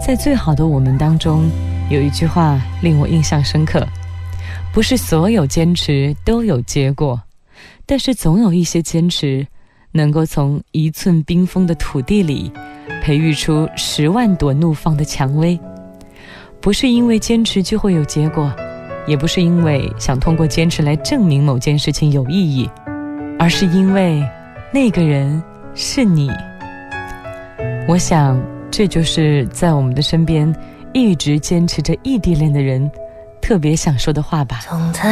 在最好的我们当中，有一句话令我印象深刻，不是所有坚持都有结果，但是总有一些坚持能够从1寸冰封的土地里培育出10万朵怒放的蔷薇。不是因为坚持就会有结果，也不是因为想通过坚持来证明某件事情有意义，而是因为那个人是你。我想这就是在我们的身边一直坚持着异地恋的人特别想说的话吧。